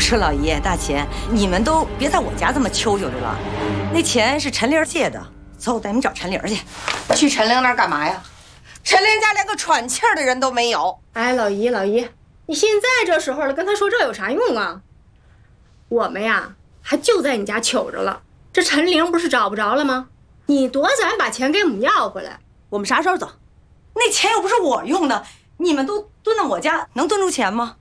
说老爷大钱，你们都别在我家这么求求的了。那钱是陈玲借的，走，带你们找陈玲去。去陈玲那儿干嘛呀？陈玲家连个喘气儿的人都没有。 哎，老姨，你现在这时候了，跟他说这有啥用啊？我们呀，还就在你家求着了。这陈玲不是找不着了吗？你多咱把钱给我们要回来，我们啥时候走？ 那钱又不是我用的，你们都蹲到我家，能蹲住钱吗？